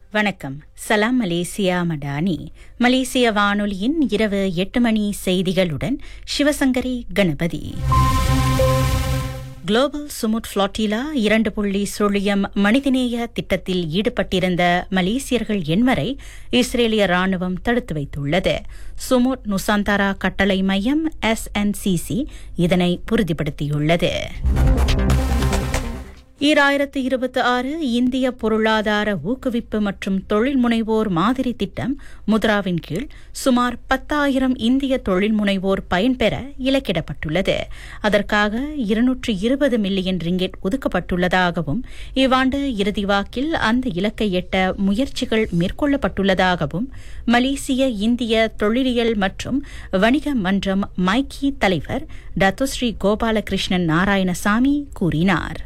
வணக்கம். சலாம் மலேசியா மடானி. மலேசிய வானொலியின் இரவு 8 மணி செய்திகளுடன் சிவசங்கரி கணபதி. குளோபல் சுமுட் ஃப்ளாட்டிலா 2.0 மனிதநேய திட்டத்தில் ஈடுபட்டிருந்த மலேசியர்கள் எண்வரை இஸ்ரேலிய ராணுவம் தடுத்து வைத்துள்ளது. சுமுட் நுசாந்தாரா கட்டளை மையம் SNCC இதனை உறுதிப்படுத்தியுள்ளது. 2026 இந்திய பொருளாதார ஊக்குவிப்பு மற்றும் தொழில் முனைவோர் மாதிரி திட்டம் முத்ராவின் கீழ் சுமார் 10,000 இந்திய தொழில் முனைவோர் பயன்பெற இலக்கிடப்பட்டுள்ளது. அதற்காக 220 மில்லியன் ரிங்கெட் ஒதுக்கப்பட்டுள்ளதாகவும் இவ்வாண்டு இறுதி வாக்கில் அந்த இலக்கை எட்ட முயற்சிகள் மேற்கொள்ளப்பட்டுள்ளதாகவும் மலேசிய இந்திய தொழிலியல் மற்றும் வணிக மன்றம் மைக்கி தலைவர் டத்தோஸ்ரீ கோபாலகிருஷ்ணன் நாராயணசாமி கூறினார்.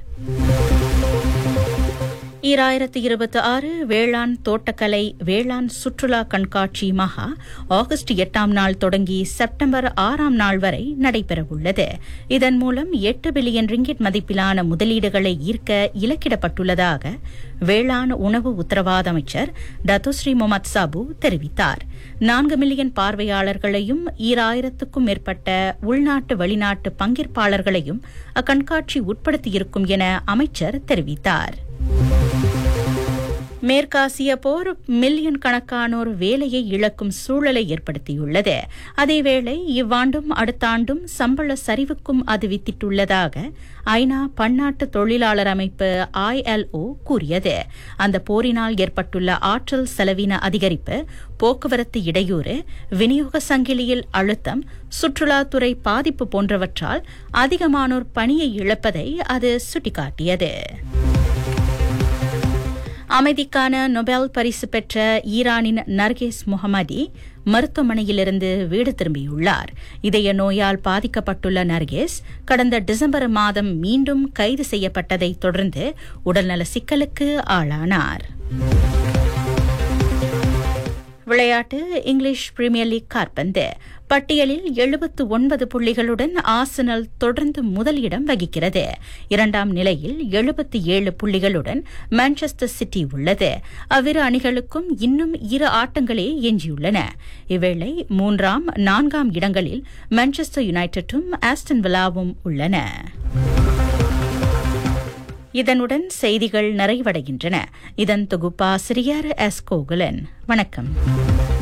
2026 வேளாண் தோட்டக்கலை வேளாண் சுற்றுலா கண்காட்சி மகா ஆகஸ்ட் 8ஆம் நாள் தொடங்கி செப்டம்பர் 6ஆம் நாள் வரை நடைபெறவுள்ளது. இதன் மூலம் 8 பில்லியன் ரிங்கிட் மதிப்பிலான முதலீடுகளை ஈர்க்க இலக்கிடப்பட்டுள்ளதாக வேளாண் உணவு உத்தரவாத அமைச்சர் டத்தோஸ்ரீ முகமது சாபு தெரிவித்தார். 4 மில்லியன் பார்வையாளர்களையும் 2000க்கும் மேற்பட்ட உள்நாட்டு வெளிநாட்டு பங்கேற்பாளர்களையும் அக்கண்காட்சி உட்படுத்தியிருக்கும் என அமைச்சர் தெரிவித்தார். மேற்காசிய போர் மில்லியன் கணக்கானோர் வேலையை இழக்கும் சூழலை ஏற்படுத்தியுள்ளது. அதேவேளை இவ்வாண்டும் அடுத்த ஆண்டும் சம்பள சரிவுக்கும் அது வித்திட்டுள்ளதாக ஐநா பன்னாட்டு தொழிலாளர் அமைப்பு ILO கூறியது. அந்த போரினால் ஏற்பட்டுள்ள ஆற்றல் செலவின அதிகரிப்பு, போக்குவரத்து இடையூறு, விநியோக சங்கிலியில் அழுத்தம், சுற்றுலாத்துறை பாதிப்பு போன்றவற்றால் அதிகமானோர் பணியை இழப்பதை அது சுட்டிக்காட்டியது. அமைதிக்கான நொபேல் பரிசு பெற்ற ஈரானின் நர்கேஸ் முகமதி மருத்துவமனையிலிருந்து வீடு திரும்பியுள்ளார். இதய நோயால் பாதிக்கப்பட்டுள்ள நர்கேஸ் கடந்த டிசம்பர் மாதம் மீண்டும் கைது செய்யப்பட்டதை தொடர்ந்து உடல்நல சிக்கலுக்கு ஆளானார். விளையாட்டு. இங்கிலீஷ் பிரீமியர் லீக் காற்பந்து பட்டியலில் 79 புள்ளிகளுடன் ஆர்சனல் தொடர்ந்து முதலிடம் வகிக்கிறது. 2ஆம் நிலையில் 77 புள்ளிகளுடன் மான்செஸ்டர் சிட்டி உள்ளது. அவ்விரு அணிகளுக்கும் இன்னும் 2 ஆட்டங்களே எஞ்சியுள்ளன. இவ்வேளை 3ஆம் 4ஆம் இடங்களில் மான்செஸ்டர் யுனைடெடும் ஆஸ்டன் வில்லாவும் உள்ளன. இதனுடன் செய்திகள் நிறைவடைகின்றன. இதன் தொகுப்பாசிரியர் S. கோகுலன். வணக்கம்.